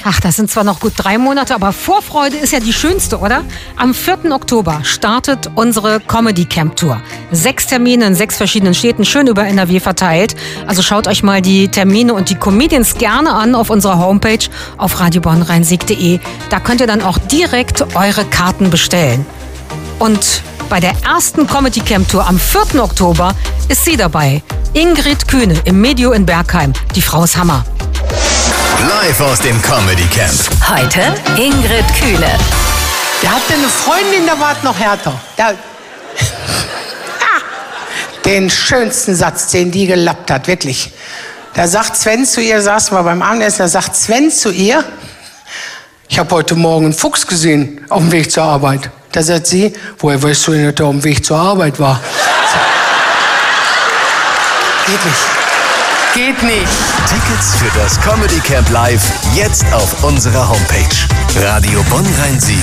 Ach, das sind zwar noch gut 3 Monate, aber Vorfreude ist ja die schönste, oder? Am 4. Oktober startet unsere Comedy Camp Tour. 6 Termine in 6 verschiedenen Städten, schön über NRW verteilt. Also schaut euch mal die Termine und die Comedians gerne an auf unserer Homepage auf radiobonnrheinsieg.de. Da könnt ihr dann auch direkt eure Karten bestellen. Und bei der ersten Comedy Camp Tour am 4. Oktober ist sie dabei. Ingrid Kühne im Medio in Bergheim. Die Frau ist Hammer. Live aus dem Comedy Camp. Heute Ingrid Kühne. Der hatte eine Freundin, da war es noch härter. Den schönsten Satz, den die gelappt hat, wirklich. Da sagt Sven zu ihr, saßen wir beim Abendessen, da sagt Sven zu ihr, ich habe heute Morgen einen Fuchs gesehen auf dem Weg zur Arbeit. Da sagt sie, woher weißt du denn, dass er auf dem Weg zur Arbeit war? Geht nicht. Geht nicht. Tickets für das Comedy Camp Live jetzt auf unserer Homepage. Radio Bonn Rhein-Sieg.